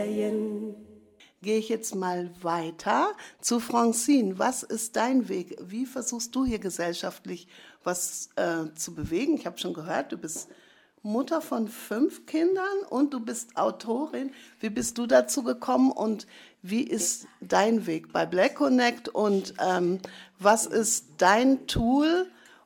Gehe ich jetzt mal weiter zu Francine. Was ist dein Weg? Wie versuchst du hier gesellschaftlich was zu bewegen? Ich habe schon gehört, du bist Mutter von 5 Kindern und du bist Autorin. Wie bist du dazu gekommen und wie ist dein Weg bei Black Connect und was ist dein Tool,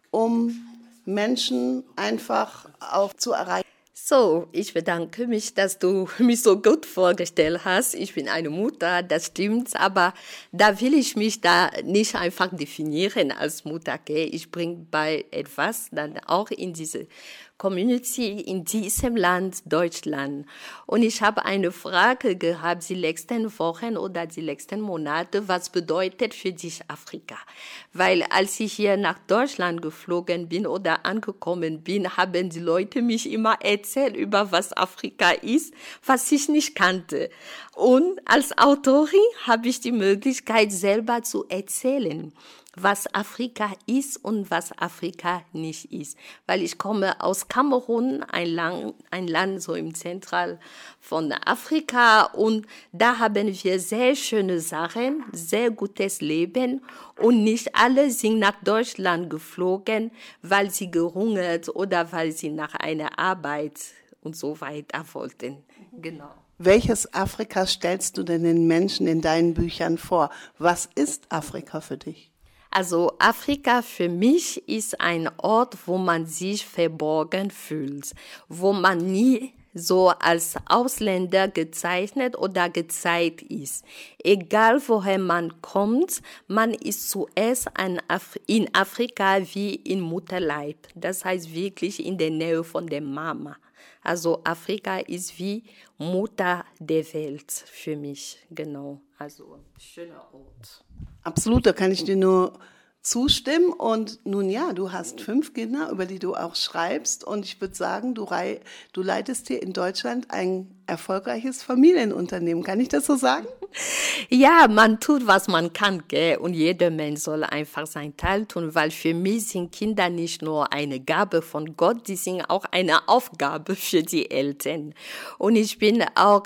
um Menschen einfach auch zu erreichen? So, ich bedanke mich, dass du mich so gut vorgestellt hast. Ich bin eine Mutter, das stimmt, aber da will ich mich da nicht einfach definieren als Mutter. Okay? Ich bringe bei etwas dann auch in diese Community in diesem Land, Deutschland. Und ich habe eine Frage gehabt, die letzten Wochen oder die letzten Monate, was bedeutet für dich Afrika? Weil als ich hier nach Deutschland geflogen bin oder angekommen bin, haben die Leute mich immer erzählt über was Afrika ist, was ich nicht kannte. Und als Autorin habe ich die Möglichkeit, selber zu erzählen, was Afrika ist und was Afrika nicht ist. Weil ich komme aus Kamerun, ein Land so im Zentral von Afrika, und da haben wir sehr schöne Sachen, sehr gutes Leben, und nicht alle sind nach Deutschland geflogen, weil sie gehungert oder weil sie nach einer Arbeit und so weiter wollten. Genau. Welches Afrika stellst du denn den Menschen in deinen Büchern vor? Was ist Afrika für dich? Also Afrika für mich ist ein Ort, wo man sich verborgen fühlt, wo man nie so als Ausländer gezeichnet oder gezeigt ist. Egal woher man kommt, man ist zuerst in Afrika wie in Mutterleib. Das heißt wirklich in der Nähe von der Mama. Also Afrika ist wie Mutter der Welt für mich, genau. Also schöner Ort. Absolut, da kann ich dir nur zustimmen. Und nun ja, du hast 5 Kinder, über die du auch schreibst. Und ich würde sagen, du leitest hier in Deutschland ein erfolgreiches Familienunternehmen. Kann ich das so sagen? Ja, man tut, was man kann, gell? Und jeder Mensch soll einfach seinen Teil tun, weil für mich sind Kinder nicht nur eine Gabe von Gott, die sind auch eine Aufgabe für die Eltern. Und ich bin auch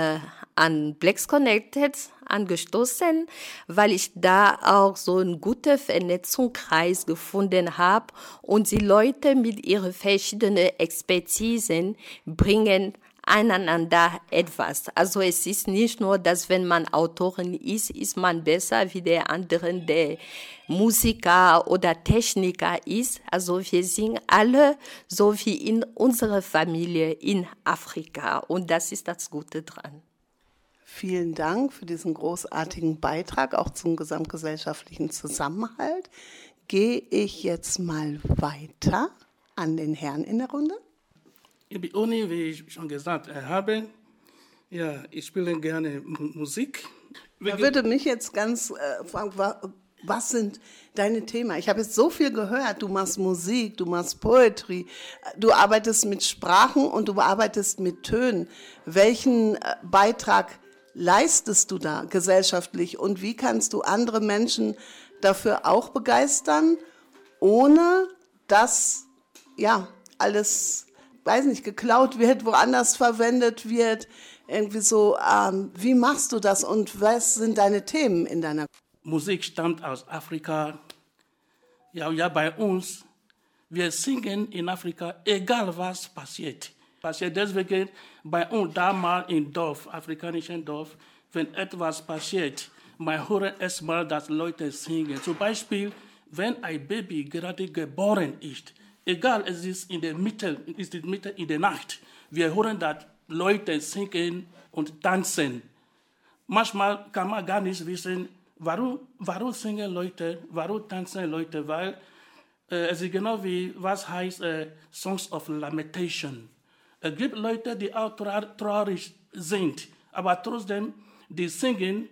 an Blacks Connected angestoßen, weil ich da auch so einen guten Vernetzungskreis gefunden habe und die Leute mit ihren verschiedenen Expertisen bringen einander etwas. Also es ist nicht nur, dass wenn man Autorin ist man besser wie der andere, der Musiker oder Techniker ist. Also wir sind alle so wie in unserer Familie in Afrika, und das ist das Gute dran. Vielen Dank für diesen großartigen Beitrag, auch zum gesamtgesellschaftlichen Zusammenhalt. Gehe ich jetzt mal weiter an den Herrn in der Runde. Ich bin Oni, wie ich schon gesagt habe. Ja, ich spiele gerne Musik. Da würde mich jetzt ganz fragen, was sind deine Themen? Ich habe jetzt so viel gehört. Du machst Musik, du machst Poetry, du arbeitest mit Sprachen und du arbeitest mit Tönen. Welchen Beitrag leistest du da gesellschaftlich und wie kannst du andere Menschen dafür auch begeistern, ohne dass ja alles, weiß nicht, geklaut wird, woanders verwendet wird, irgendwie so, wie machst du das und was sind deine Themen in deiner Musik stammt aus Afrika. Ja, bei uns, wir singen in Afrika, egal was passiert. Deswegen bei uns damals im Dorf, afrikanischen Dorf, wenn etwas passiert, man hört erstmal, dass Leute singen. Zum Beispiel, wenn ein Baby gerade geboren ist, egal, es ist in der Mitte in der Nacht, wir hören, dass Leute singen und tanzen. Manchmal kann man gar nicht wissen, warum singen Leute, warum tanzen Leute, weil es ist genau wie, was heißt Songs of Lamentation. Es gibt Leute, die auch traurig sind, aber trotzdem, die singen,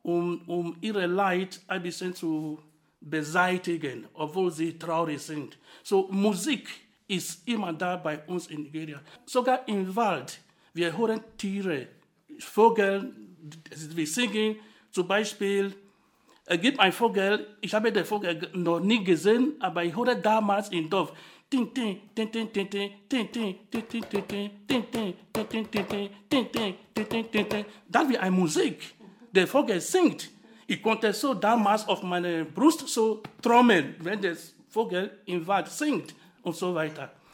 um ihre Leid ein bisschen zu beseitigen, obwohl sie traurig sind. So, Musik ist immer da bei uns in Nigeria. Sogar im Wald, wir hören Tiere, Vögel, wir singen, zum Beispiel, es gibt einen Vogel, ich habe den Vogel noch nie gesehen, aber ich höre damals im Dorf, Das wie eine Musik. Der Vogel singt. Ich konnte so damals auf meine Brust so trommeln, wenn der Vogel im Wald singt und so weiter.